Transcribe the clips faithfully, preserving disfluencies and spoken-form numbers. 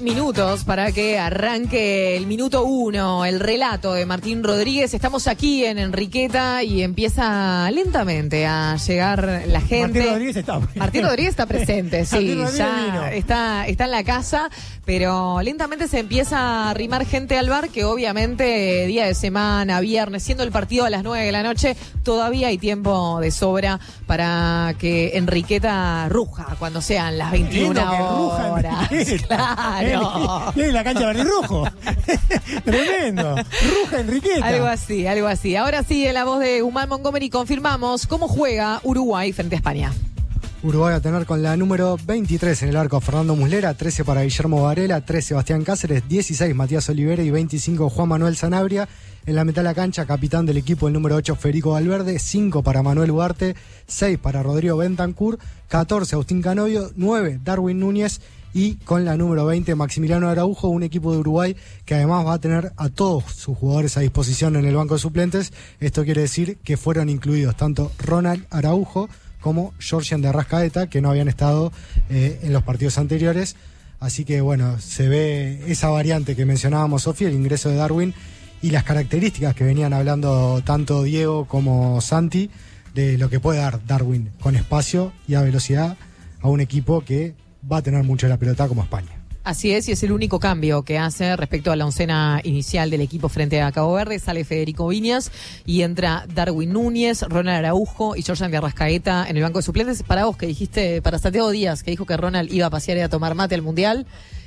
minutos para que arranque el minuto uno, el relato de Martín Rodríguez. Estamos aquí en Enriqueta y empieza lentamente a llegar la gente. Martín Rodríguez está, Martín Rodríguez está presente, sí, ya vino. está, está en la casa, pero lentamente se empieza a arrimar gente al bar, que obviamente día de semana, viernes, siendo el partido a las nueve de la noche, todavía hay tiempo de sobra para que Enriqueta ruja cuando sean las veintiuna horas. Claro. Y la cancha verde y rojo. Tremendo. Ruja Enriqueta. Algo así, algo así. Ahora sí, en la voz de Guzmán Montgomery confirmamos cómo juega Uruguay frente a España. Uruguay va a tener con la número veintitrés en el arco Fernando Muslera, trece para Guillermo Varela, trece Sebastián Cáceres, dieciséis Matías Olivera y veinticinco Juan Manuel Sanabria. En la mitad de la cancha, capitán del equipo, el número ocho Federico Valverde, cinco para Manuel Ugarte, seis para Rodrigo Bentancur, catorce Agustín Canovio, nueve Darwin Núñez y con la número veinte Maximiliano Araujo, un equipo de Uruguay que además va a tener a todos sus jugadores a disposición en el banco de suplentes. Esto quiere decir que fueron incluidos tanto Ronald Araujo como Georgian de Arrascaeta, que no habían estado eh, en los partidos anteriores. Así que bueno, se ve esa variante que mencionábamos, Sofía, el ingreso de Darwin y las características que venían hablando tanto Diego como Santi de lo que puede dar Darwin con espacio y a velocidad a un equipo que va a tener mucho la pelota como España. Así es, y es el único cambio que hace respecto a la oncena inicial del equipo frente a Cabo Verde. Sale Federico Viñas y entra Darwin Núñez, Ronald Araujo y Georgian de Arrascaeta en el banco de suplentes. Para vos, que dijiste, para Santiago Díaz, que dijo que Ronald iba a pasear y a tomar mate al Mundial,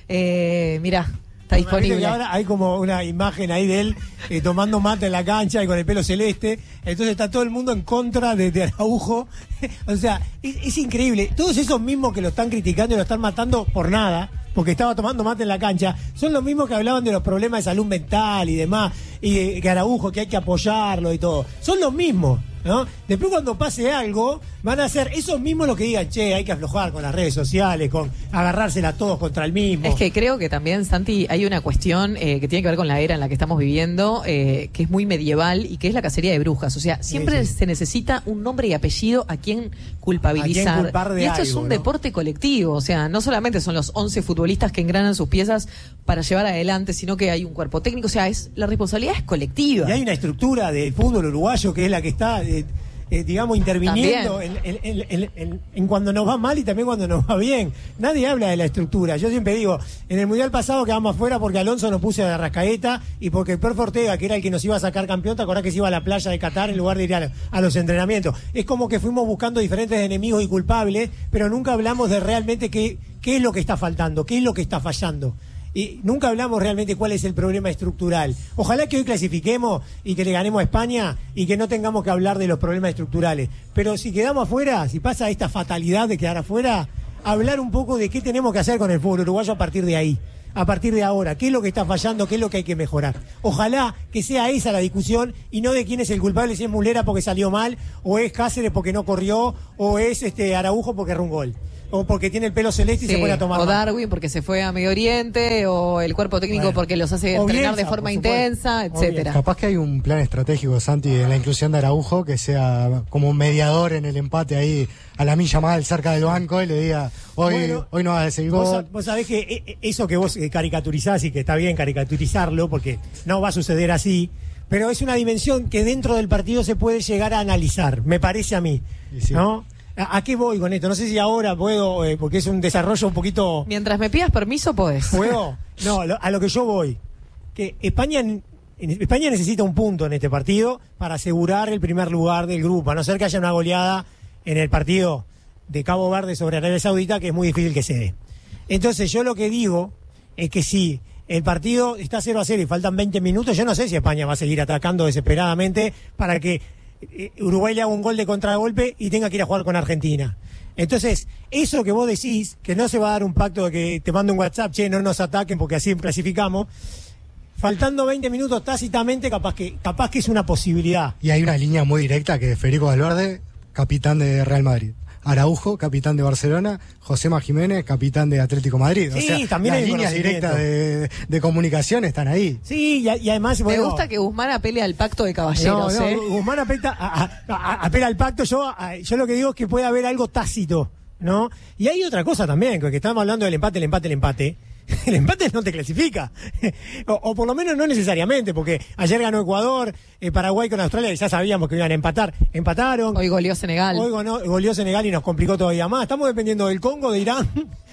eh, mirá, está disponible. Y ahora hay como una imagen ahí de él eh, tomando mate en la cancha y con el pelo celeste. Entonces está todo el mundo en contra de, de Araujo. O sea, es, es increíble. Todos esos mismos que lo están criticando y lo están matando por nada, porque estaba tomando mate en la cancha, son los mismos que hablaban de los problemas de salud mental y demás, y de, que Araujo, que hay que apoyarlo y todo. Son los mismos, ¿no? Después cuando pase algo, van a ser esos mismos los que digan, che, hay que aflojar con las redes sociales, con agarrársela todos contra el mismo. Es que creo que también, Santi, hay una cuestión eh, que tiene que ver con la era en la que estamos viviendo, eh, que es muy medieval y que es la cacería de brujas. O sea, siempre sí, sí. se necesita un nombre y apellido a quien culpabilizar. ¿A quién culpar de y esto algo, es un ¿no? deporte colectivo. O sea, no solamente son los once futbolistas que engranan sus piezas para llevar adelante, sino que hay un cuerpo técnico. O sea, es la responsabilidad es colectiva. Y hay una estructura del fútbol uruguayo que es la que está... Eh, Eh, digamos, interviniendo en, en, en, en, en cuando nos va mal y también cuando nos va bien. Nadie habla de la estructura. Yo siempre digo, en el Mundial pasado quedamos afuera porque Alonso nos puso de Arrascaeta y porque el Perf Ortega, que era el que nos iba a sacar campeón, ¿te acordás que se iba a la playa de Qatar en lugar de ir a, a los entrenamientos? Es como que fuimos buscando diferentes enemigos y culpables, pero nunca hablamos de realmente qué, qué es lo que está faltando, qué es lo que está fallando. Y nunca hablamos realmente cuál es el problema estructural. Ojalá que hoy clasifiquemos y que le ganemos a España y que no tengamos que hablar de los problemas estructurales. Pero si quedamos afuera, si pasa esta fatalidad de quedar afuera, hablar un poco de qué tenemos que hacer con el fútbol uruguayo a partir de ahí. A partir de ahora, qué es lo que está fallando, qué es lo que hay que mejorar. Ojalá que sea esa la discusión y no de quién es el culpable, si es Muslera porque salió mal, o es Cáceres porque no corrió, o es este Araujo porque erró un gol. O porque tiene el pelo celeste y sí, se pone a tomar. O mal. Darwin porque se fue a Medio Oriente, o el cuerpo técnico bueno, porque los hace entrenar Bielsa, de forma intensa, etcétera. Capaz que hay un plan estratégico, Santi, en la inclusión de Araujo, que sea como un mediador en el empate ahí a la milla mal cerca del banco y le diga, hoy, bueno, hoy no vas a decir gol. Vos, vos sabés que eso que vos caricaturizás y que está bien caricaturizarlo, porque no va a suceder así, pero es una dimensión que dentro del partido se puede llegar a analizar, me parece a mí, sí. ¿No? ¿A qué voy con esto? No sé si ahora puedo, eh, porque es un desarrollo un poquito... Mientras me pidas permiso, podés. ¿Puedo? No, lo, a lo que yo voy. Que España, en, España necesita un punto en este partido para asegurar el primer lugar del grupo, a no ser que haya una goleada en el partido de Cabo Verde sobre Arabia Saudita, que es muy difícil que se dé. Entonces yo lo que digo es que si el partido está cero a cero y faltan veinte minutos, yo no sé si España va a seguir atacando desesperadamente para que Uruguay le haga un gol de contragolpe y tenga que ir a jugar con Argentina. Entonces, eso que vos decís, que no se va a dar un pacto de que te mando un WhatsApp, che, no nos ataquen porque así clasificamos, faltando veinte minutos tácitamente, capaz que, capaz que es una posibilidad. Y hay una línea muy directa que es Federico Valverde, capitán de Real Madrid. Araujo, capitán de Barcelona, Josema Jiménez, capitán de Atlético Madrid. Sí, o sea, también las hay líneas directas de, de comunicación están ahí. Sí, y, y además... Me bueno, gusta que Guzmán apele al pacto de caballeros. No, no, ¿eh? Guzmán apela, a, a, a, apela al pacto. Yo, a, yo lo que digo es que puede haber algo tácito, ¿no? Y hay otra cosa también, que estamos hablando del empate, el empate, el empate. el empate no te clasifica. o, o por lo menos no necesariamente, porque ayer ganó Ecuador, eh, Paraguay con Australia, ya sabíamos que iban a empatar. Empataron. Hoy goleó Senegal. Hoy ganó, goleó Senegal y nos complicó todavía más. Estamos dependiendo del Congo, de Irán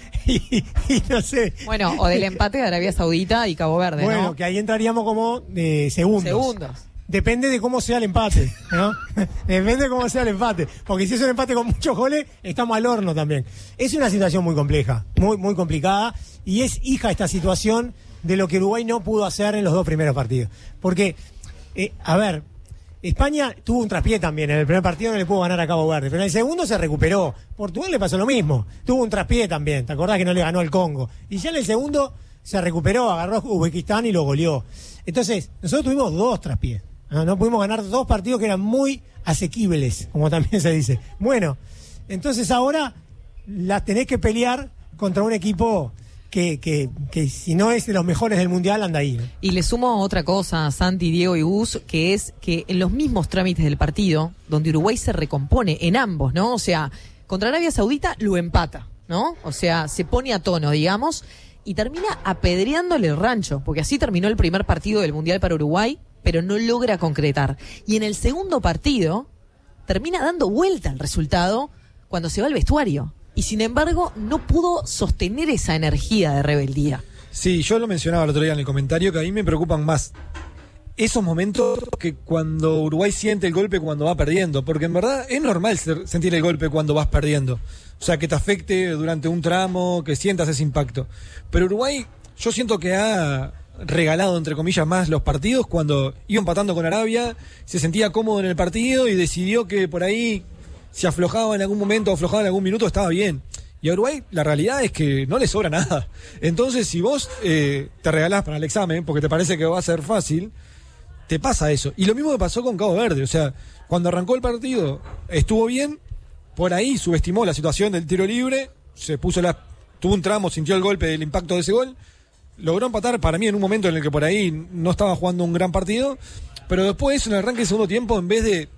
y, y no sé. Bueno, o del empate de Arabia Saudita y Cabo Verde, bueno, ¿no? que ahí entraríamos como de segundos. Segundos. Depende de cómo sea el empate, ¿no? Depende de cómo sea el empate. Porque si es un empate con muchos goles, estamos al horno también. Es una situación muy compleja, muy, muy complicada. Y es hija esta situación de lo que Uruguay no pudo hacer en los dos primeros partidos. Porque, eh, a ver, España tuvo un traspié también. En el primer partido no le pudo ganar a Cabo Verde. Pero en el segundo se recuperó. Portugal le pasó lo mismo. Tuvo un traspié también. ¿Te acordás que no le ganó al Congo? Y ya en el segundo se recuperó, agarró a Uzbekistán y lo goleó. Entonces, nosotros tuvimos dos traspiés. No, no pudimos ganar dos partidos que eran muy asequibles, como también se dice. Bueno, entonces ahora las tenés que pelear contra un equipo que, que, que si no es de los mejores del Mundial, anda ahí, ¿no? Y le sumo otra cosa, Santi, Diego y Gus, que es que en los mismos trámites del partido, donde Uruguay se recompone en ambos, ¿no? O sea, contra Arabia Saudita lo empata, ¿no? O sea, se pone a tono, digamos, y termina apedreándole el rancho, porque así terminó el primer partido del Mundial para Uruguay, pero no logra concretar. Y en el segundo partido termina dando vuelta al resultado cuando se va al vestuario. Y sin embargo no pudo sostener esa energía de rebeldía. Sí, yo lo mencionaba el otro día en el comentario, que a mí me preocupan más esos momentos que cuando Uruguay siente el golpe cuando va perdiendo, porque en verdad es normal sentir el golpe cuando vas perdiendo. O sea, que te afecte durante un tramo, que sientas ese impacto. Pero Uruguay, yo siento que ha regalado, entre comillas, más los partidos cuando iba empatando con Arabia, se sentía cómodo en el partido y decidió que por ahí, si aflojaba en algún momento o aflojaba en algún minuto, estaba bien. Y a Uruguay la realidad es que no le sobra nada. Entonces, si vos eh, te regalás para el examen, porque te parece que va a ser fácil, te pasa eso. Y lo mismo que pasó con Cabo Verde. O sea, cuando arrancó el partido, estuvo bien, por ahí subestimó la situación del tiro libre, se puso la, tuvo un tramo, sintió el golpe del impacto de ese gol, logró empatar para mí en un momento en el que por ahí no estaba jugando un gran partido, pero después en el arranque del segundo tiempo, en vez de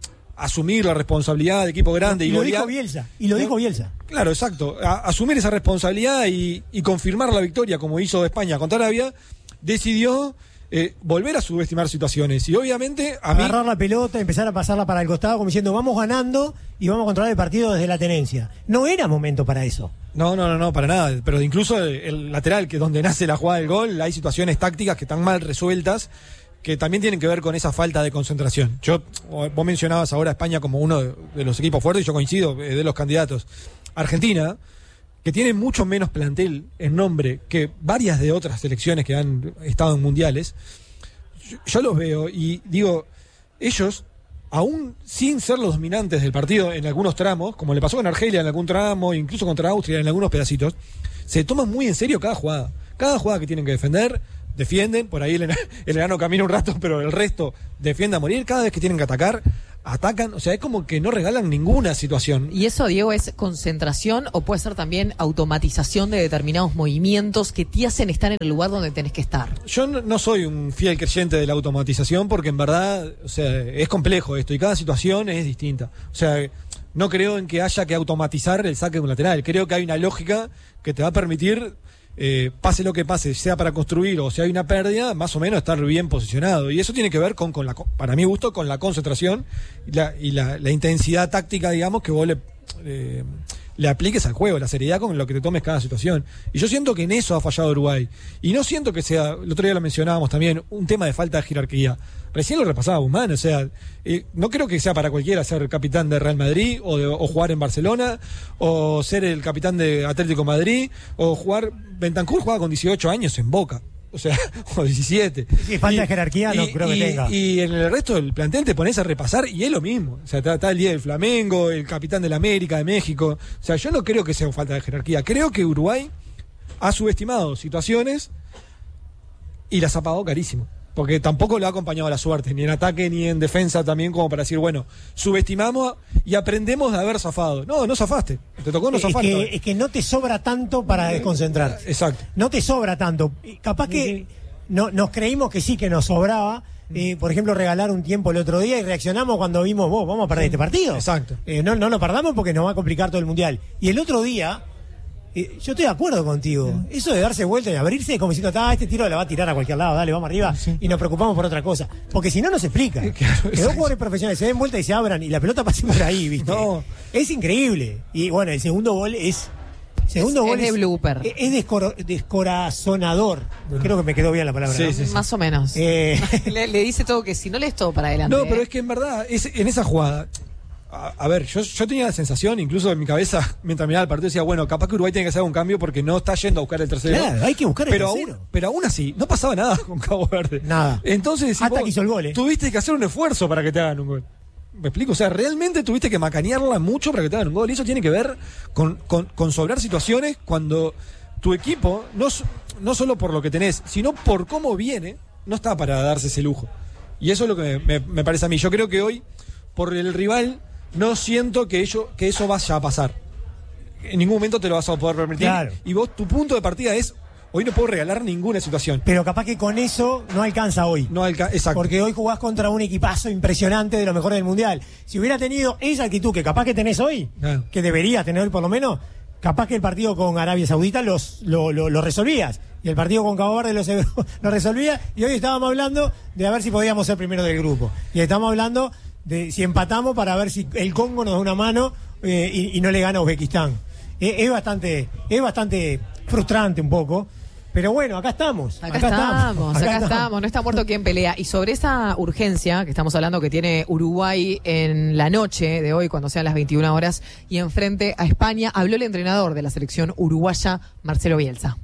asumir la responsabilidad de equipo grande y, y lo golear, dijo Bielsa, y lo dijo Bielsa. Claro, exacto, a, asumir esa responsabilidad y, y confirmar la victoria como hizo España contra Arabia, decidió eh, volver a subestimar situaciones y obviamente a agarrar mí, la pelota, empezar a pasarla para el costado como diciendo vamos ganando y vamos a controlar el partido desde la tenencia. No era momento para eso. No, no, no, no, para nada. Pero incluso el, el lateral, que es donde nace la jugada del gol, hay situaciones tácticas que están mal resueltas, que también tienen que ver con esa falta de concentración. Yo, vos mencionabas ahora a España como uno de, de los equipos fuertes, y yo coincido, eh, de los candidatos. Argentina, que tiene mucho menos plantel en nombre que varias de otras selecciones que han estado en mundiales, yo, yo los veo y digo, ellos, aún sin ser los dominantes del partido en algunos tramos, como le pasó con Argelia en algún tramo, incluso contra Austria en algunos pedacitos, se toman muy en serio cada jugada. Cada jugada que tienen que defender, defienden, por ahí el, el enano camina un rato, pero el resto defiende a morir. Cada vez que tienen que atacar, atacan. O sea, es como que no regalan ninguna situación. ¿Y eso, Diego, es concentración o puede ser también automatización de determinados movimientos que te hacen estar en el lugar donde tenés que estar? Yo no, no soy un fiel creyente de la automatización porque en verdad, o sea, es complejo esto y cada situación es distinta. O sea, no creo en que haya que automatizar el saque de un lateral. Creo que hay una lógica que te va a permitir, eh, pase lo que pase, sea para construir o si hay una pérdida, más o menos estar bien posicionado. Y eso tiene que ver con, con la, para mi gusto, con la concentración y la, y la, la intensidad táctica, digamos, que vos le, eh, le apliques al juego, la seriedad con lo que te tomes cada situación. Y yo siento que en eso ha fallado Uruguay. Y no siento que sea, el otro día lo mencionábamos también, un tema de falta de jerarquía. Recién lo repasaba Guzmán, o sea, eh, no creo que sea para cualquiera ser capitán de Real Madrid o, de, o jugar en Barcelona o ser el capitán de Atlético Madrid o jugar, Bentancur juega con dieciocho años en Boca, o sea, o diecisiete. Si falta de jerarquía no y, creo que y, tenga. Y en el resto del plantel te pones a repasar y es lo mismo, o sea, está, está el día del Flamengo, el capitán de la América, de México, o sea, yo no creo que sea falta de jerarquía, creo que Uruguay ha subestimado situaciones y las ha pagado carísimo. Porque tampoco le ha acompañado la suerte, ni en ataque ni en defensa también, como para decir, bueno, subestimamos y aprendemos de haber zafado. No, no zafaste. Te tocó no zafar. Es que, es que no te sobra tanto para desconcentrarte. Exacto. No te sobra tanto. Capaz que no, nos creímos que sí que nos sobraba. Eh, por ejemplo, regalar un tiempo el otro día y reaccionamos cuando vimos, vos, vamos a perder este partido. Exacto. Eh, no, no lo perdamos porque nos va a complicar todo el Mundial. Y el otro día, Eh, yo estoy de acuerdo contigo. Sí. Eso de darse vuelta y abrirse como diciendo, ah, este tiro la va a tirar a cualquier lado, dale, vamos arriba, sí. y nos preocupamos por otra cosa. Porque si no, no se explica. Claro, que dos jugadores profesionales se den vuelta y se abran y la pelota pase por ahí, ¿viste? No. Es increíble. Y bueno, el segundo gol es... Segundo es, gol es de blooper. Es, es descoro, descorazonador. Creo que me quedó bien la palabra. Sí, ¿no? sí, sí. Más o menos. Eh... le, le dice todo que si no lees todo para adelante. No, pero ¿eh? es que en verdad, es, en esa jugada... A, a ver, yo, yo tenía la sensación, incluso en mi cabeza, mientras miraba el partido, decía, bueno, capaz que Uruguay tiene que hacer un cambio porque no está yendo a buscar el tercero. Claro, hay que buscar el pero tercero. Aún, pero aún así, no pasaba nada con Cabo Verde. Nada. Entonces, hasta que hizo el gol, ¿eh? Tuviste que hacer un esfuerzo para que te hagan un gol. ¿Me explico? O sea, realmente tuviste que macanearla mucho para que te hagan un gol. Y eso tiene que ver con, con, con sobrar situaciones cuando tu equipo, no, no solo por lo que tenés, sino por cómo viene, no está para darse ese lujo. Y eso es lo que me, me, me parece a mí. Yo creo que hoy, por el rival... No siento que, ello, que eso vaya a pasar. En ningún momento te lo vas a poder permitir. Claro. Y vos, tu punto de partida es, hoy no puedo regalar ninguna situación. Pero capaz que con eso no alcanza hoy. No alcanza, exacto. Porque hoy jugás contra un equipazo impresionante de los mejores del Mundial. Si hubiera tenido esa actitud que capaz que tenés hoy, claro. que deberías tener hoy por lo menos, capaz que el partido con Arabia Saudita los, lo, lo, lo resolvías. Y el partido con Cabo Verde lo, lo resolvía. Y hoy estábamos hablando de a ver si podíamos ser primero del grupo. Y estamos hablando... de si empatamos para ver si el Congo nos da una mano eh, y, y no le gana a Uzbekistán. Eh, es bastante es bastante frustrante un poco, pero bueno, acá estamos. Acá, acá estamos, estamos, acá, acá estamos. estamos. No está muerto quien pelea. Y sobre esa urgencia que estamos hablando que tiene Uruguay en la noche de hoy, cuando sean las veintiuna horas, y enfrente a España, habló el entrenador de la selección uruguaya, Marcelo Bielsa.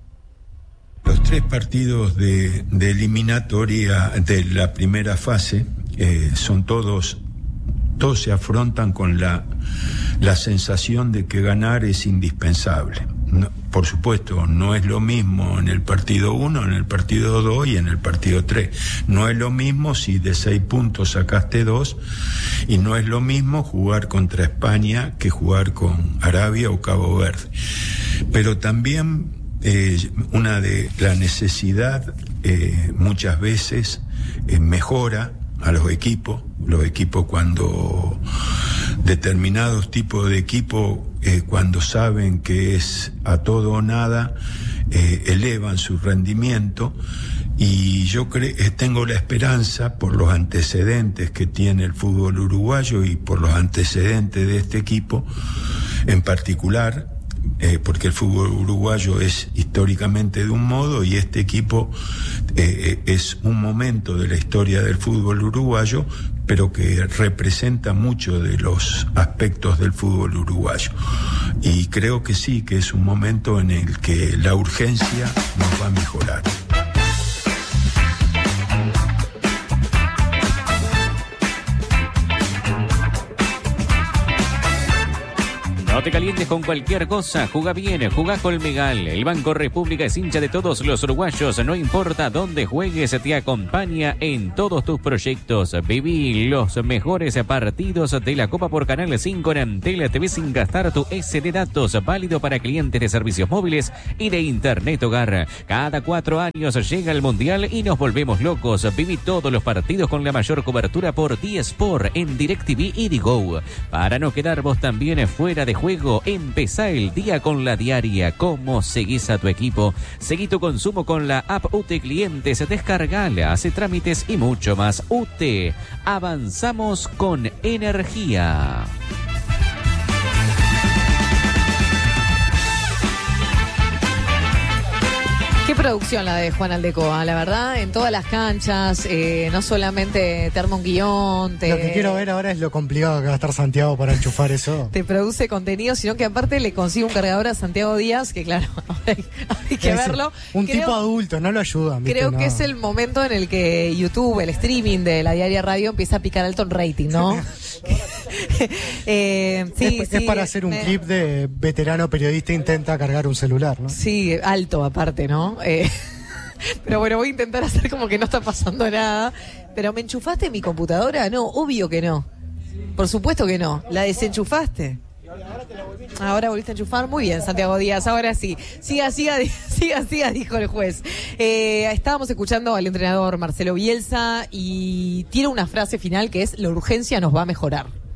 Los tres partidos de, de eliminatoria de la primera fase eh, son todos... Todos se afrontan con la, la sensación de que ganar es indispensable. No, por supuesto, no es lo mismo en el partido uno, en el partido dos y en el partido tres. No es lo mismo si de seis puntos sacaste dos, y no es lo mismo jugar contra España que jugar con Arabia o Cabo Verde. Pero también eh, una de la necesidad eh, muchas veces eh, mejora a los equipos. Los equipos, cuando determinados tipos de equipos, eh, cuando saben que es a todo o nada, eh, elevan su rendimiento. Y yo cre- tengo la esperanza, por los antecedentes que tiene el fútbol uruguayo y por los antecedentes de este equipo en particular, Eh, porque el fútbol uruguayo es históricamente de un modo y este equipo eh, es un momento de la historia del fútbol uruguayo, pero que representa mucho de los aspectos del fútbol uruguayo. Y creo que sí, que es un momento en el que la urgencia nos va a mejorar. No te calientes con cualquier cosa, juega bien, juega Colmegal. El Banco República es hincha de todos los uruguayos, no importa dónde juegues, te acompaña en todos tus proyectos. Viví los mejores partidos de la Copa por Canal cinco en Antel T V sin gastar tu ese de datos, válido para clientes de servicios móviles y de Internet Hogar. Cada cuatro años llega el Mundial y nos volvemos locos. Viví todos los partidos con la mayor cobertura por D-Sport en DirecTV y Digo. Para no quedar vos también fuera de juego, empezá el día con la diaria. ¿Cómo seguís a tu equipo? Seguí tu consumo con la app U T E Clientes, descargala, hace trámites y mucho más. U T E, avanzamos con energía. Qué producción la de Juan Aldecoa, la verdad, en todas las canchas, eh, no solamente te arma un guión. Te, lo que quiero ver ahora es lo complicado que va a estar Santiago para enchufar eso. Te produce contenido, sino que aparte le consigue un cargador a Santiago Díaz, que claro, hay, hay que es verlo. Un creo, tipo adulto, no lo ayudan. Creo no. que es el momento en el que YouTube, el streaming de la Diaria Radio, empieza a picar alto en rating, ¿no? eh, sí, es, sí, es para hacer un me... clip de veterano periodista intenta cargar un celular, ¿no? Sí, alto aparte, ¿no? Eh, pero bueno, voy a intentar hacer como que no está pasando nada. ¿Pero me enchufaste mi computadora? No, obvio que no. Por supuesto que no. ¿La desenchufaste? Ahora volviste a enchufar. Muy bien, Santiago Díaz. Ahora sí. Siga, siga, siga, siga, dijo el juez. Eh, estábamos escuchando al entrenador Marcelo Bielsa y tiene una frase final que es: la urgencia nos va a mejorar.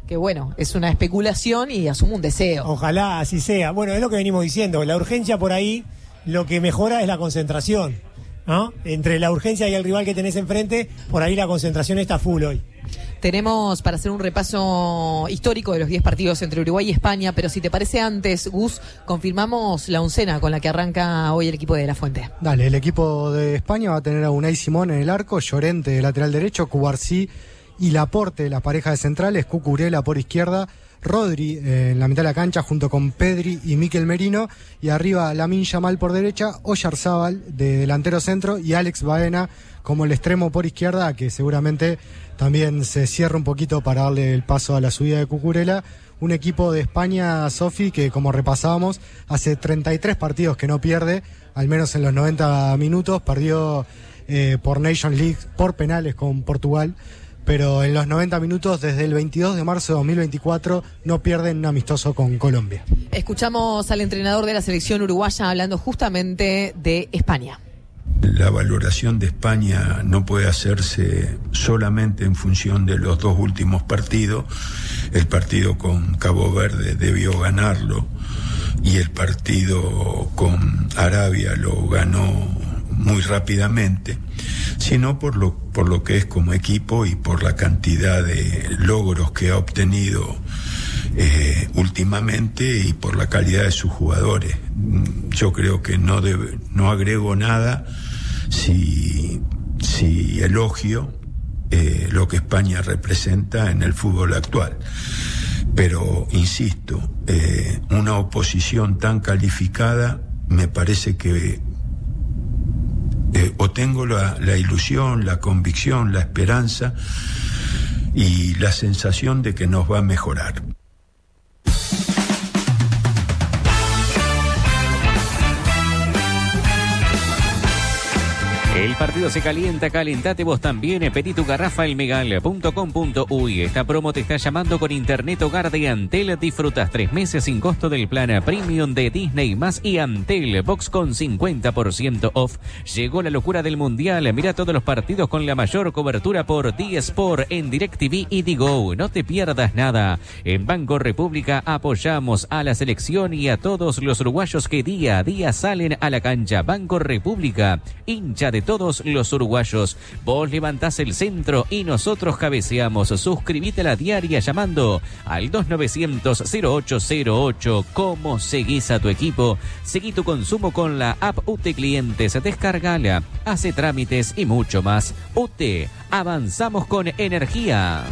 que bueno, es una especulación y asumo un deseo. Ojalá así sea. Bueno, es lo que venimos diciendo, la urgencia por ahí, lo que mejora es la concentración, ¿no? Entre la urgencia y el rival que tenés enfrente, por ahí la concentración está full hoy. Tenemos para hacer un repaso histórico de los diez partidos entre Uruguay y España, pero si te parece antes, Gus, confirmamos la oncena con la que arranca hoy el equipo de La Fuente. Dale, el equipo de España va a tener a Unai Simón en el arco, Llorente de lateral derecho, Cubarsí y Laporte, la pareja de centrales, Cucurella por izquierda, Rodri eh, en la mitad de la cancha junto con Pedri y Mikel Merino, y arriba Lamine Yamal por derecha, Oyarzábal de delantero centro y Alex Baena como el extremo por izquierda, que seguramente también se cierra un poquito para darle el paso a la subida de Cucurella. Un equipo de España, Sofi, que como repasábamos, hace treinta y tres partidos que no pierde, al menos en los noventa minutos, perdió eh, por Nations League, por penales con Portugal, pero en los noventa minutos, desde el veintidós de marzo de dos mil veinticuatro, no pierden un amistoso con Colombia. Escuchamos al entrenador de la selección uruguaya hablando justamente de España. La valoración de España no puede hacerse solamente en función de los dos últimos partidos. El partido con Cabo Verde debió ganarlo y el partido con Arabia lo ganó muy rápidamente, sino por lo, por lo que es como equipo y por la cantidad de logros que ha obtenido eh, últimamente y por la calidad de sus jugadores. Yo creo que no, debe, no agrego nada si, si elogio eh, lo que España representa en el fútbol actual. Pero, insisto, eh, una oposición tan calificada me parece que eh, o tengo la, la ilusión, la convicción, la esperanza y la sensación de que nos va a mejorar. El partido se calienta, calentate vos también. Pedí tu garrafa elmegal punto com punto uy. Esta promo te está llamando con Internet Hogar de Antel. Disfrutas tres meses sin costo del plan Premium de Disney más y Antel Box con cincuenta por ciento off. Llegó la locura del Mundial. Mira todos los partidos con la mayor cobertura por D-Sport en DirecTV y Digo. No te pierdas nada. En Banco República apoyamos a la selección y a todos los uruguayos que día a día salen a la cancha. Banco República, hincha de todos los uruguayos. Vos levantás el centro y nosotros cabeceamos. Suscríbete a la diaria llamando al dos novecientos cero ocho cero ocho. ¿Cómo seguís a tu equipo? Seguí tu consumo con la app U T E Clientes. Descargala, hace trámites y mucho más. U T E, avanzamos con energía.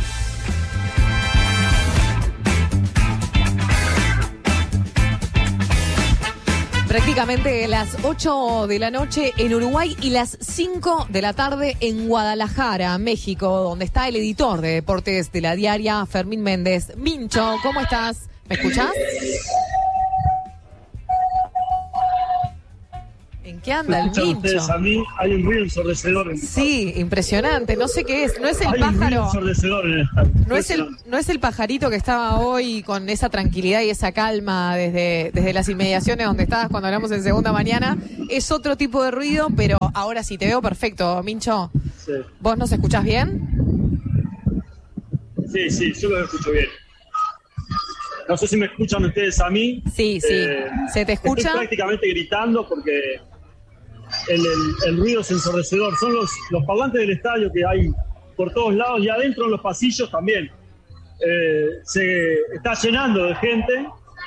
Prácticamente las ocho de la noche en Uruguay y las cinco de la tarde en Guadalajara, México, donde está el editor de deportes de la diaria, Fermín Méndez. Mincho, ¿cómo estás? ¿Me escuchás? ¿En qué anda el Mincho? Ustedes, a mí hay un ruido ensordecedor. En sí, impresionante. No sé qué es. No es el hay pájaro. Un ruido ensordecedor en el no es el no es el pajarito que estaba hoy con esa tranquilidad y esa calma desde, desde las inmediaciones donde estabas cuando hablamos en Segunda Mañana. Es otro tipo de ruido, pero ahora sí te veo perfecto, Mincho. Sí. ¿Vos nos escuchás bien? Sí, sí, yo los escucho bien. No sé si me escuchan ustedes a mí. Sí, sí. Eh, ¿Se te escucha? Estoy prácticamente gritando porque el, el, el ruido es ensordecedor. Son los, los parlantes del estadio que hay por todos lados y adentro en los pasillos también. Eh, se está llenando de gente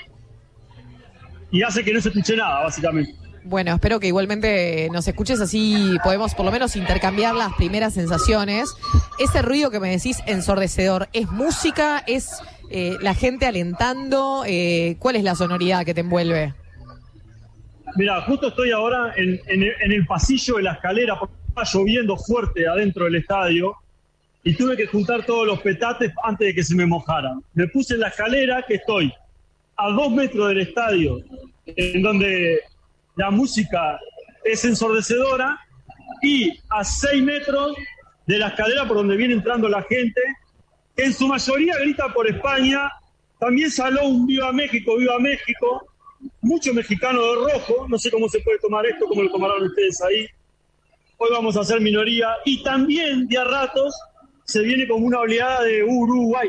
y hace que no se escuche nada, básicamente. Bueno, espero que igualmente nos escuches, así podemos por lo menos intercambiar las primeras sensaciones. Ese ruido que me decís ensordecedor, ¿es música? ¿Es eh, la gente alentando? Eh, ¿Cuál es la sonoridad que te envuelve? Mira, justo estoy ahora en, en, en el pasillo de la escalera, porque está lloviendo fuerte adentro del estadio y tuve que juntar todos los petates antes de que se me mojaran. Me puse en la escalera, que estoy a dos metros del estadio, en donde la música es ensordecedora, y a seis metros de la escalera por donde viene entrando la gente, que en su mayoría grita por España. También salió un Viva México, Viva México, mucho mexicano de rojo, no sé cómo se puede tomar esto, cómo lo tomarán ustedes ahí. Hoy vamos a ser minoría, y también de a ratos se viene como una oleada de Uruguay,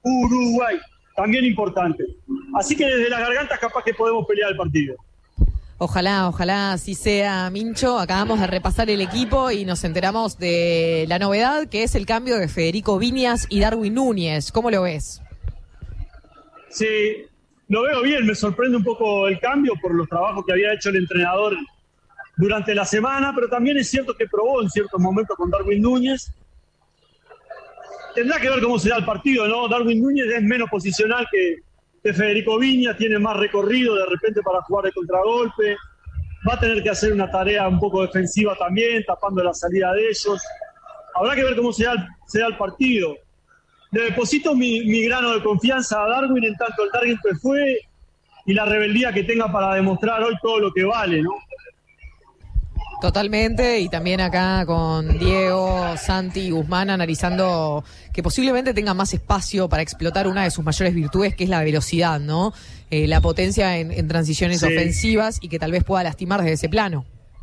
Uruguay, también importante. Así que desde las gargantas capaz que podemos pelear el partido. Ojalá, ojalá así sea, Mincho. Acabamos de repasar el equipo y nos enteramos de la novedad, que es el cambio de Federico Viñas y Darwin Núñez. ¿Cómo lo ves? Sí, lo veo bien. Me sorprende un poco el cambio por los trabajos que había hecho el entrenador durante la semana, pero también es cierto que probó en ciertos momentos con Darwin Núñez. Tendrá que ver cómo será el partido, ¿no? Darwin Núñez es menos posicional que... que Federico Viñas, tiene más recorrido de repente para jugar de contragolpe, va a tener que hacer una tarea un poco defensiva también, tapando la salida de ellos. Habrá que ver cómo será el, será el partido. Le deposito mi, mi grano de confianza a Darwin en tanto el Darwin que fue y la rebeldía que tenga para demostrar hoy todo lo que vale, ¿no? Totalmente, y también acá con Diego, Santi y Guzmán analizando que posiblemente tenga más espacio para explotar una de sus mayores virtudes, que es la velocidad, ¿no? Eh, la potencia en, en transiciones sí. ofensivas, y que tal vez pueda lastimar desde ese plano.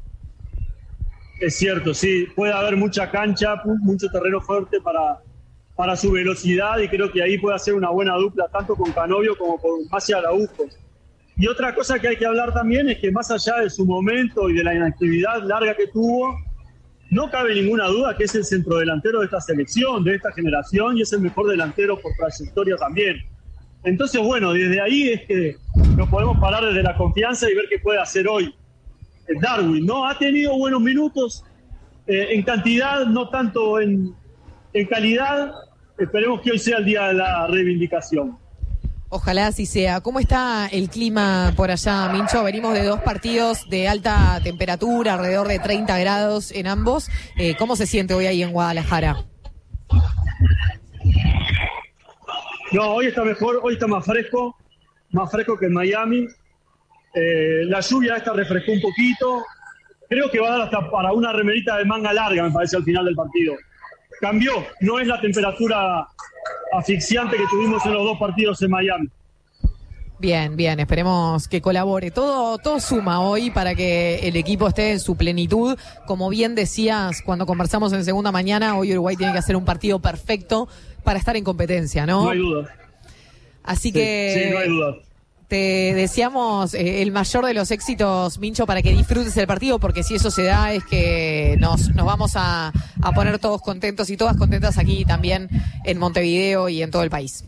Es cierto, sí, puede haber mucha cancha, mucho terreno fuerte para, para su velocidad, y creo que ahí puede hacer una buena dupla tanto con Canovio como con Masi Araujo. Y otra cosa que hay que hablar también es que más allá de su momento y de la inactividad larga que tuvo, no cabe ninguna duda que es el centrodelantero de esta selección, de esta generación, y es el mejor delantero por trayectoria también. Entonces, bueno, desde ahí es que nos podemos parar desde la confianza y ver qué puede hacer hoy Darwin, ¿no? Ha tenido buenos minutos, eh, en cantidad, no tanto en, en calidad. Esperemos que hoy sea el día de la reivindicación. Ojalá así sea. ¿Cómo está el clima por allá, Mincho? Venimos de dos partidos de alta temperatura, alrededor de treinta grados en ambos. Eh, ¿Cómo se siente hoy ahí en Guadalajara? No, hoy está mejor, hoy está más fresco, más fresco que en Miami. Eh, la lluvia esta refrescó un poquito. Creo que va a dar hasta para una remerita de manga larga, me parece, al final del partido. Cambió, no es la temperatura asfixiante que tuvimos en los dos partidos en Miami. Bien, bien, esperemos que colabore. Todo, todo suma hoy para que el equipo esté en su plenitud. Como bien decías cuando conversamos en segunda mañana, hoy Uruguay tiene que hacer un partido perfecto para estar en competencia, ¿no? No hay duda. Así sí, que... Sí, no hay duda. Te deseamos eh, el mayor de los éxitos, Mincho, para que disfrutes el partido, porque si eso se da es que nos, nos vamos a, a poner todos contentos y todas contentas aquí también en Montevideo y en todo el país.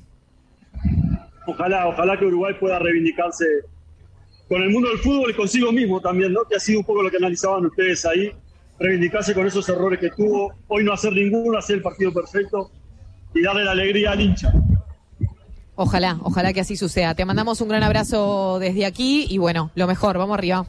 Ojalá, ojalá que Uruguay pueda reivindicarse con el mundo del fútbol y consigo mismo también, ¿no? Que ha sido un poco lo que analizaban ustedes ahí, reivindicarse con esos errores que tuvo, hoy no hacer ninguno, hacer el partido perfecto y darle la alegría al hincha. Ojalá, ojalá que así suceda. Te mandamos un gran abrazo desde aquí y bueno, lo mejor, vamos arriba.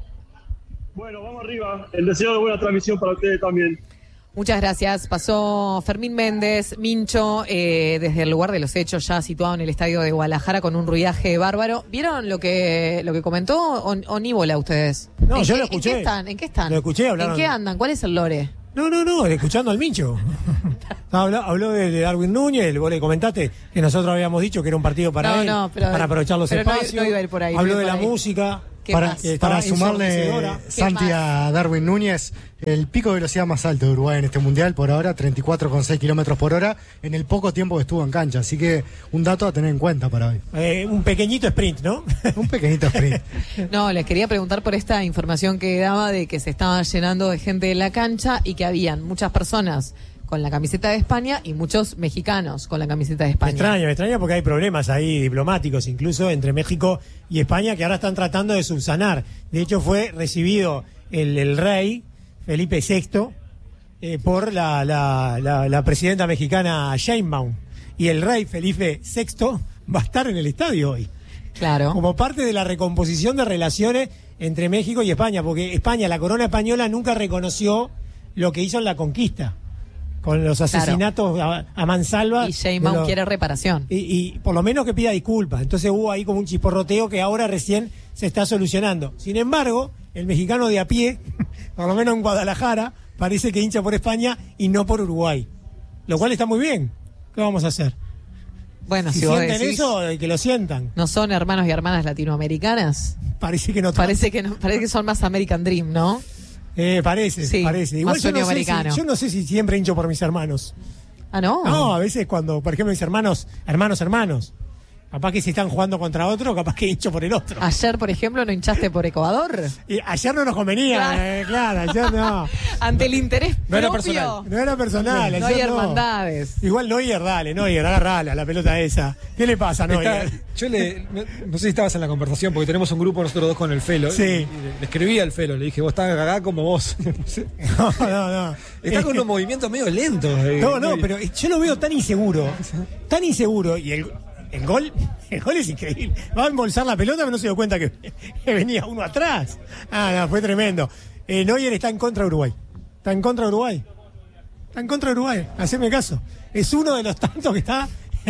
Bueno, vamos arriba. El deseo de buena transmisión para ustedes también. Muchas gracias. Pasó Fermín Méndez, Mincho, eh, desde el lugar de los hechos, ya situado en el estadio de Guadalajara con un ruidaje bárbaro. ¿Vieron lo que lo que comentó o, o ni bola ustedes? No, yo qué, lo escuché. ¿En qué están? ¿En qué están? Lo escuché, hablaron. ¿En qué andan? ¿Cuál es el lore? No, no, no, escuchando al Mincho. habló, habló de Darwin Núñez, vos le comentaste que nosotros habíamos dicho que era un partido para no, él, no, pero, para aprovechar los pero espacios. No, no iba a ir por ahí, habló de por la ahí. música. Para, para sumarle, Santi, a Darwin Núñez, el pico de velocidad más alto de Uruguay en este mundial por ahora, treinta y cuatro coma seis kilómetros por hora, en el poco tiempo que estuvo en cancha. Así que un dato a tener en cuenta para hoy. Eh, un pequeñito sprint, ¿no? un pequeñito sprint. No, les quería preguntar por esta información que daba de que se estaba llenando de gente en la cancha y que habían muchas personas con la camiseta de España y muchos mexicanos con la camiseta de España. Me extraña, me extraña porque hay problemas ahí diplomáticos, incluso entre México y España, que ahora están tratando de subsanar. De hecho, fue recibido el, el rey Felipe sexto eh, por la, la, la, la presidenta mexicana Sheinbaum. Y el rey Felipe sexto va a estar en el estadio hoy. Claro. Como parte de la recomposición de relaciones entre México y España, porque España, la corona española, nunca reconoció lo que hizo en la conquista, con los asesinatos claro. a, a mansalva. Y Sheinbaum los... quiere reparación. Y, y por lo menos que pida disculpas. Entonces hubo ahí como un chisporroteo que ahora recién se está solucionando. Sin embargo, el mexicano de a pie, por lo menos en Guadalajara, parece que hincha por España y no por Uruguay. Lo cual está muy bien. ¿Qué vamos a hacer? Bueno, si, si sienten decís, eso, que lo sientan. ¿No son hermanos y hermanas latinoamericanas? Parece que no. Parece que no, parece que son más American Dream, ¿no? Eh, parece, sí, parece. Igual más yo no, sé si, americano. yo no sé si siempre hincho por mis hermanos. Ah, ¿no? No, a veces cuando, por ejemplo, mis hermanos, hermanos, hermanos, capaz que si están jugando contra otro, capaz que hincho por el otro. Ayer, por ejemplo, ¿no hinchaste por Ecuador? Y ayer no nos convenía, Claro. eh, claro, ayer no. Ante el interés No era propio. personal. No era personal, No ayer hay hermandades. Igual Neuer, dale, Neuer, agarrala la pelota esa. ¿Qué le pasa a Neuer? Está- yo le, no, no sé si estabas en la conversación, porque tenemos un grupo nosotros dos con el Felo. Sí. Y le, le escribí al Felo, le dije, vos estás acá como vos. No, no, no. Está con unos movimientos medio lentos. eh, No, no, muy- pero yo lo veo tan inseguro, tan inseguro, y el, el gol, el gol es increíble. Va a embolsar la pelota, pero no se dio cuenta que, que venía uno atrás. Ah, no, fue tremendo. Eh, Neuer está en contra de Uruguay. Está en contra de Uruguay. Está en contra de Uruguay, haceme caso. Es uno de los tantos que está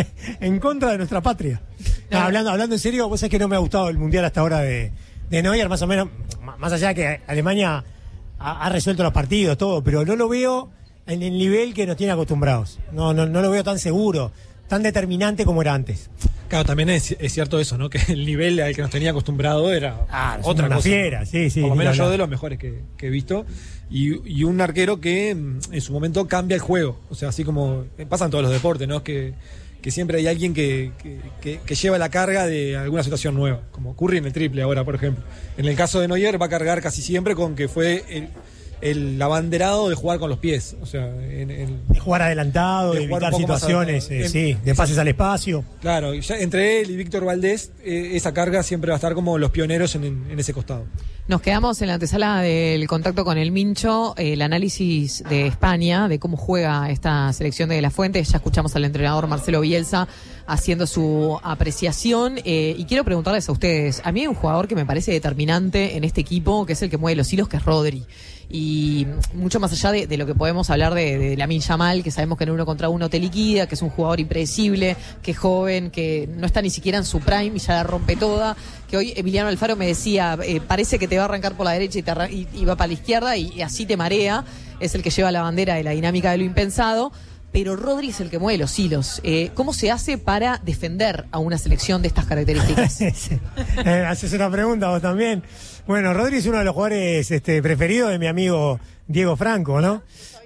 en contra de nuestra patria. No, hablando, hablando en serio, vos sabés que no me ha gustado el mundial hasta ahora de, de Neuer, más o menos, más allá de que Alemania ha, ha resuelto los partidos, todo, pero no lo veo en el nivel que nos tiene acostumbrados. No, no, no lo veo tan seguro, tan determinante como era antes. Claro, también es, es cierto eso, ¿no? Que el nivel al que nos tenía acostumbrado era Ah, otra una cosa. fiera, sí, sí. Por lo ni menos que yo hablar. de los mejores que, que he visto. Y, y un arquero que mm, en su momento cambia el juego. O sea, así como pasa en todos los deportes, ¿no? Que, que siempre hay alguien que, que, que- que lleva la carga de alguna situación nueva. Como ocurre en el triple ahora, por ejemplo. En el caso de Neuer va a cargar casi siempre con que fue el, el abanderado de jugar con los pies. O sea, en, en- De jugar adelantado, de, de jugar evitar un poco más situaciones, adelantado. eh, En- sí, de pases al espacio. Claro, y ya entre él y Víctor Valdés, eh, esa carga siempre va a estar como los pioneros en, en- en ese costado. Nos quedamos en la antesala del contacto con el Mincho, eh, el análisis de España, de cómo juega esta selección de La Fuente. Ya escuchamos al entrenador Marcelo Bielsa haciendo su apreciación. Eh, y quiero preguntarles a ustedes, a mí hay un jugador que me parece determinante en este equipo, que es el que mueve los hilos, que es Rodri. Y mucho más allá de, de lo que podemos hablar de, de Lamine Yamal, que sabemos que en uno contra uno te liquida, que es un jugador impredecible, que es joven, que no está ni siquiera en su prime y ya la rompe toda, que hoy Emiliano Alfaro me decía, eh, parece que te va a arrancar por la derecha y, te arran- y, y va para la izquierda y, y así te marea, es el que lleva la bandera de la dinámica de lo impensado, pero Rodri es el que mueve los hilos. Eh, ¿Cómo se hace para defender a una selección de estas características? Sí. Eh, haces una pregunta vos también. Bueno, Rodri es uno de los jugadores este, preferidos de mi amigo Diego Franco, ¿no?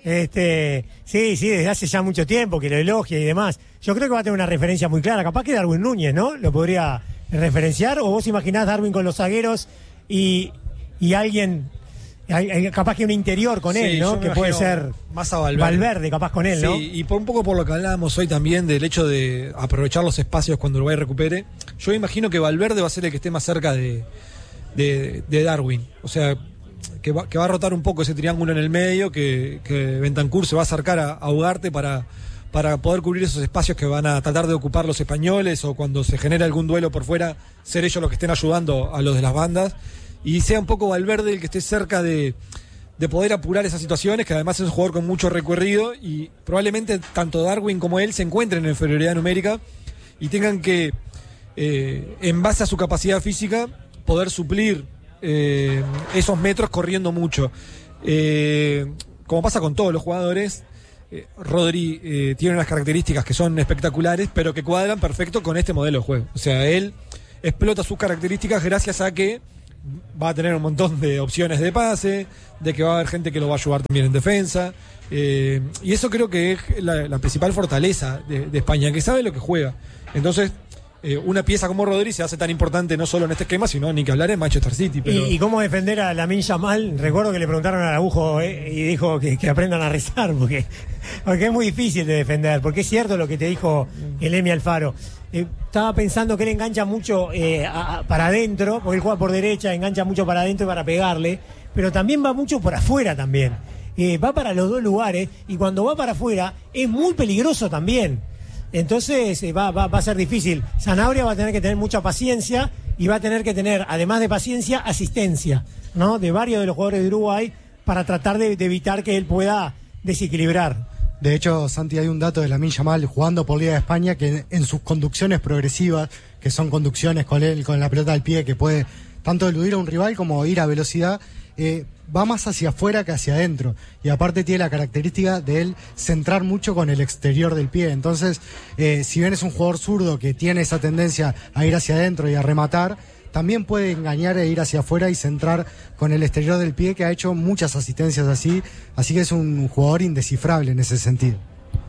Este, sí, sí, desde hace ya mucho tiempo que lo elogia y demás. Yo creo que va a tener una referencia muy clara. Capaz que Darwin Núñez, ¿no? Lo podría referenciar. ¿O vos imaginás Darwin con los zagueros y, y alguien, hay- hay- capaz que un interior con Sí, él, yo ¿no? me Que puede imagino ser más a Valverde. Valverde, capaz con él, ¿no? Sí, y por un poco por lo que hablábamos hoy también del hecho de aprovechar los espacios cuando Uruguay recupere. Yo imagino que Valverde va a ser el que esté más cerca de, de, de Darwin. O sea, que va, que va a rotar un poco ese triángulo en el medio, que, que Bentancur se va a acercar a, a Ugarte para, para poder cubrir esos espacios que van a tratar de ocupar los españoles, o cuando se genera algún duelo por fuera, ser ellos los que estén ayudando a los de las bandas. Y sea un poco Valverde el que esté cerca de, de poder apurar esas situaciones, que además es un jugador con mucho recorrido y probablemente tanto Darwin como él se encuentren en inferioridad numérica y tengan que, eh, en base a su capacidad física, poder suplir eh, esos metros corriendo mucho. Eh, como pasa con todos los jugadores, eh, Rodri eh, tiene unas características que son espectaculares, pero que cuadran perfecto con este modelo de juego. O sea, él explota sus características gracias a que va a tener un montón de opciones de pase, de que va a haber gente que lo va a ayudar también en defensa. Eh, y eso creo que es la, la principal fortaleza de, de España, que sabe lo que juega. Entonces, eh, una pieza como Rodri se hace tan importante no solo en este esquema, sino ni que hablar en Manchester City. Pero... ¿Y, y cómo defender a Lamine Yamal? Recuerdo que le preguntaron a Araujo eh, y dijo que, que aprendan a rezar, porque, porque es muy difícil de defender, porque es cierto lo que te dijo el Emi Alfaro. Eh, estaba pensando que él engancha mucho eh, a- a- para adentro, porque él juega por derecha, engancha mucho para adentro para pegarle, pero también va mucho por afuera también. Eh, va para los dos lugares y cuando va para afuera es muy peligroso también. Entonces eh, va, va, va a ser difícil. Sanabria va a tener que tener mucha paciencia y va a tener que tener, además de paciencia, asistencia, ¿no? De varios de los jugadores de Uruguay para tratar de, de evitar que él pueda desequilibrar. De hecho, Santi, hay un dato de Lamine Yamal jugando por Liga de España que en, en sus conducciones progresivas, que son conducciones con él, con la pelota al pie, que puede tanto eludir a un rival como ir a velocidad, eh, va más hacia afuera que hacia adentro. Y aparte tiene la característica de él centrar mucho con el exterior del pie. Entonces, eh, si bien es un jugador zurdo que tiene esa tendencia a ir hacia adentro y a rematar, también puede engañar e ir hacia afuera y centrar con el exterior del pie, que ha hecho muchas asistencias así, así que es un jugador indescifrable en ese sentido.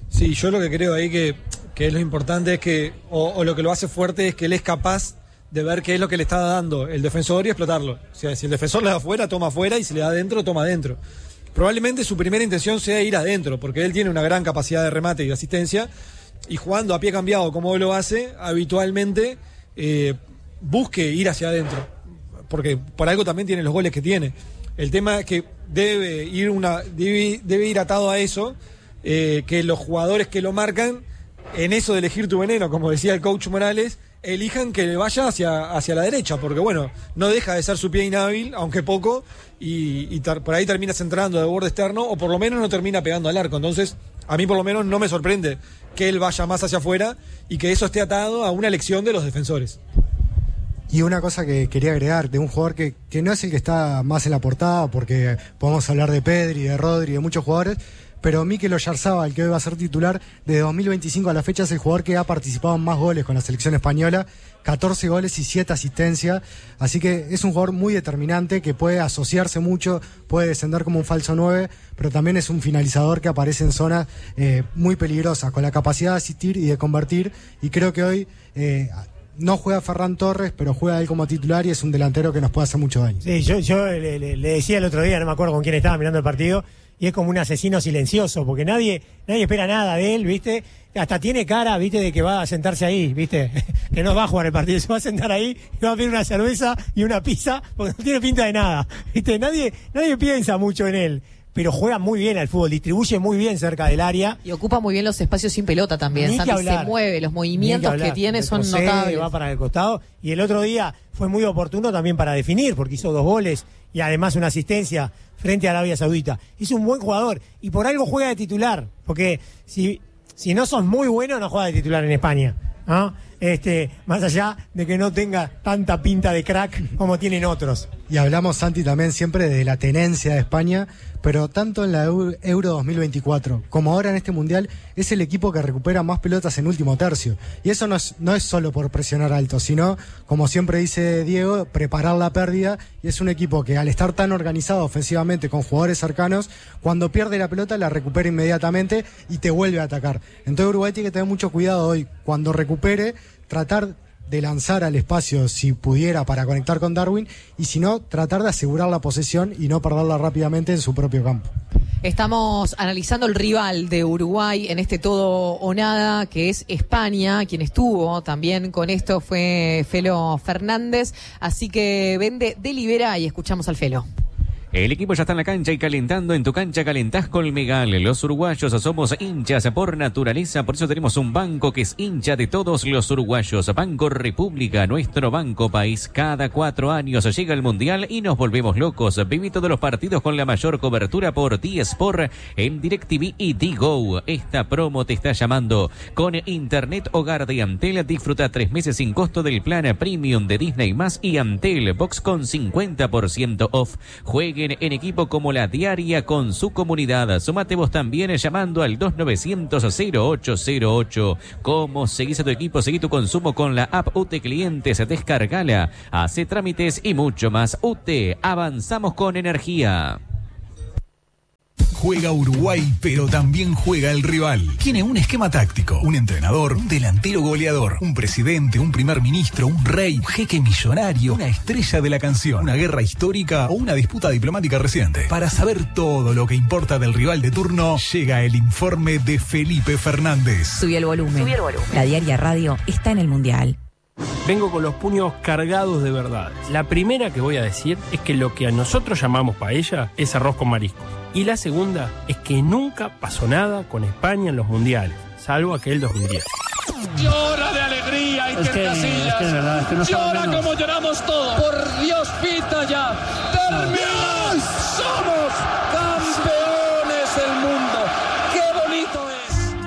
Sí, yo lo que creo ahí que, que es lo importante es que, o, o lo que lo hace fuerte es que él es capaz de ver qué es lo que le está dando el defensor y explotarlo. O sea, si el defensor le da afuera, toma afuera, y si le da adentro, toma adentro. Probablemente su primera intención sea ir adentro, porque él tiene una gran capacidad de remate y de asistencia, y jugando a pie cambiado como él lo hace, habitualmente eh, busque ir hacia adentro, porque por algo también tiene los goles que tiene. El tema es que debe ir, una, debe, debe ir atado a eso, eh, que los jugadores que lo marcan, en eso de elegir tu veneno, como decía el coach Morales, elijan que le vaya hacia, hacia la derecha, porque bueno, no deja de ser su pie inhábil, aunque poco, y, y tar, por ahí termina centrando de borde externo, o por lo menos no termina pegando al arco. Entonces, a mí por lo menos no me sorprende que él vaya más hacia afuera y que eso esté atado a una elección de los defensores. Y una cosa que quería agregar, de un jugador que, que no es el que está más en la portada, porque podemos hablar de Pedri, de Rodri, de muchos jugadores, pero Mikel Oyarzabal, que hoy va a ser titular, de dos mil veinticinco a la fecha es el jugador que ha participado en más goles con la selección española, catorce goles y siete asistencias, así que es un jugador muy determinante, que puede asociarse mucho, puede descender como un falso nueve, pero también es un finalizador que aparece en zonas eh, muy peligrosas, con la capacidad de asistir y de convertir, y creo que hoy eh, no juega Ferran Torres, pero juega él como titular y es un delantero que nos puede hacer mucho daño. Sí, yo, yo le, le, le decía el otro día, no me acuerdo con quién estaba mirando el partido, y es como un asesino silencioso, porque nadie nadie espera nada de él, ¿viste? Hasta tiene cara, ¿viste? De que va a sentarse ahí, ¿viste? Que no va a jugar el partido, se va a sentar ahí y va a pedir una cerveza y una pizza, porque no tiene pinta de nada, ¿viste? Nadie, nadie piensa mucho en él, pero juega muy bien al fútbol, distribuye muy bien cerca del área. Y ocupa muy bien los espacios sin pelota también. Ni que Santi hablar. Se mueve, los movimientos que, que tiene son Retrocede, notables. va para el costado, y el otro día fue muy oportuno también para definir, porque hizo dos goles y además una asistencia frente a Arabia Saudita. Es un buen jugador y por algo juega de titular, porque si, si no sos muy bueno no juega de titular en España, ¿no? Este, más allá de que no tenga tanta pinta de crack como tienen otros. Y hablamos, Santi, también siempre de la tenencia de España, pero tanto en la Euro dos mil veinticuatro como ahora en este Mundial es el equipo que recupera más pelotas en último tercio. Y eso no es, no es solo por presionar alto, sino, como siempre dice Diego, preparar la pérdida. Y es un equipo que, al estar tan organizado ofensivamente con jugadores cercanos, cuando pierde la pelota la recupera inmediatamente y te vuelve a atacar. Entonces Uruguay tiene que tener mucho cuidado hoy, cuando recupere, tratar de lanzar al espacio si pudiera para conectar con Darwin, y si no, tratar de asegurar la posesión y no perderla rápidamente en su propio campo. Estamos analizando el rival de Uruguay en este todo o nada, que es España. Quien estuvo también con esto fue Felo Fernández, así que vende, delibera y escuchamos al Felo. El equipo ya está en la cancha y calentando. En tu cancha calentás Colmegal. Los uruguayos somos hinchas por naturaleza, por eso tenemos un banco que es hincha de todos los uruguayos. Banco República, nuestro banco país. Cada cuatro años llega el Mundial y nos volvemos locos. Viví todos los partidos con la mayor cobertura por D-Sport en DirecTV y D-Go. Esta promo te está llamando. Con Internet Hogar de Antel, disfruta tres meses sin costo del plan Premium de Disney Más y Antel Box con cincuenta por ciento off. Juegue en equipo como La Diaria con su comunidad. Sumate vos también llamando al dos novecientos cero ocho cero ocho. ¿Cómo seguís a tu equipo? Seguí tu consumo con la app U T Clientes. Descargala, hace trámites y mucho más. U T, avanzamos con energía. Juega Uruguay, pero también juega el rival. Tiene un esquema táctico, un entrenador, un delantero goleador, un presidente, un primer ministro, un rey, un jeque millonario, una estrella de la canción, una guerra histórica o una disputa diplomática reciente. Para saber todo lo que importa del rival de turno, llega el informe de Felipe Fernández. Subí el volumen. Subí el volumen. La Diaria Radio está en el Mundial. Vengo con los puños cargados de verdades. La primera que voy a decir es que lo que a nosotros llamamos paella es arroz con mariscos. Y la segunda es que nunca pasó nada con España en los mundiales, salvo aquel dos mil diez. Llora de alegría y es que, es que es verdad, es que no llora menos. Como lloramos todos. Por Dios, pita ya. ¡Terminamos! ¡Somos campeones del mundo! ¡Qué bonito es! Un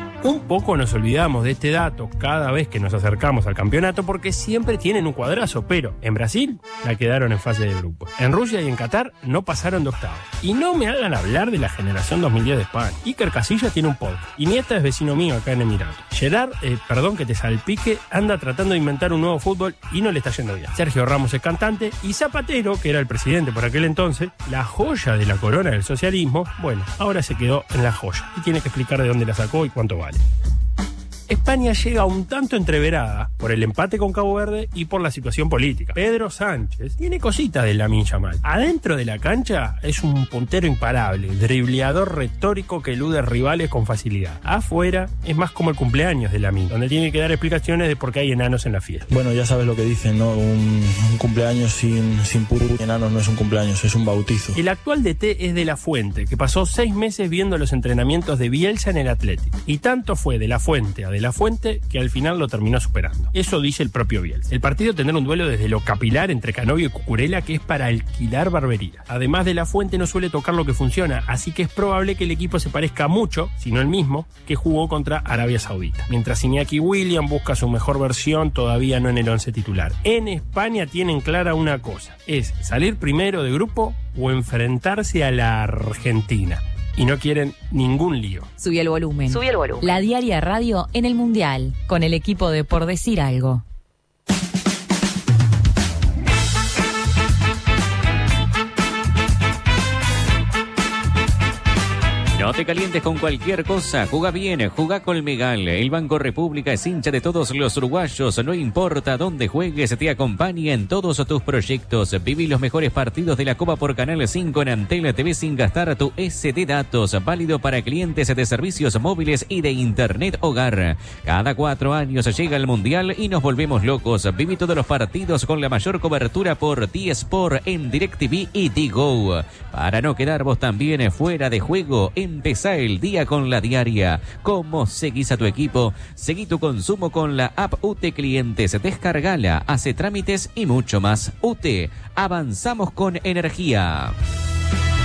tampoco nos olvidamos de este dato cada vez que nos acercamos al campeonato porque siempre tienen un cuadrazo, pero en Brasil la quedaron en fase de grupo. En Rusia y en Qatar no pasaron de octavos. Y no me hagan hablar de la generación dos mil diez de España. Iker Casillas tiene un podcast. Iniesta es vecino mío acá en Emiratos. Gerard, eh, perdón que te salpique, anda tratando de inventar un nuevo fútbol y no le está yendo bien. Sergio Ramos es cantante y Zapatero, que era el presidente por aquel entonces, la joya de la corona del socialismo, bueno, ahora se quedó en la joya y tiene que explicar de dónde la sacó y cuánto vale. España llega un tanto entreverada por el empate con Cabo Verde y por la situación política. Pedro Sánchez tiene cositas de Lamine Yamal. Adentro de la cancha es un puntero imparable, dribleador retórico que elude rivales con facilidad. Afuera es más como el cumpleaños de Lamine, donde tiene que dar explicaciones de por qué hay enanos en la fiesta. Bueno, ya sabes lo que dicen, ¿no? Un, un cumpleaños sin, sin puro enanos no es un cumpleaños, es un bautizo. El actual D T es de La Fuente, que pasó seis meses viendo los entrenamientos de Bielsa en el Athletic. Y tanto fue de La Fuente a de La Fuente que al final lo terminó superando. Eso dice el propio Bielsa. El partido tendrá un duelo desde lo capilar entre Canovio y Cucurella que es para alquilar barbería. Además de La Fuente no suele tocar lo que funciona, así que es probable que el equipo se parezca mucho, si no el mismo, que jugó contra Arabia Saudita. Mientras Iñaki Williams busca su mejor versión, todavía no en el once titular. En España tienen clara una cosa, es salir primero de grupo o enfrentarse a la Argentina. Y no quieren ningún lío. Subí el volumen. Subí el volumen. La diaria radio en el Mundial, con el equipo de Por Decir Algo. No te calientes con cualquier cosa, juega bien, juega Colmegal. El Banco República es hincha de todos los uruguayos, no importa dónde juegues, te acompaña en todos tus proyectos. Viví los mejores partidos de la Copa por Canal cinco en Antel T V sin gastar tu S D datos, válido para clientes de servicios móviles y de Internet Hogar. Cada cuatro años llega el Mundial y nos volvemos locos. Viví todos los partidos con la mayor cobertura por T-Sport en DirecTV y Tigo. Para no quedar vos también fuera de juego, en Empezá el día con la diaria. ¿Cómo seguís a tu equipo? Seguí tu consumo con la app U T Clientes. Descargala, hace trámites y mucho más. U T, avanzamos con energía.